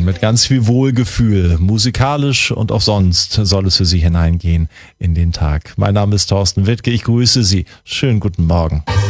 mit ganz viel Wohlgefühl, musikalisch und auch sonst soll es für Sie hineingehen in den Tag. Mein Name ist Thorsten Wittke, ich grüße Sie. Schönen guten Morgen.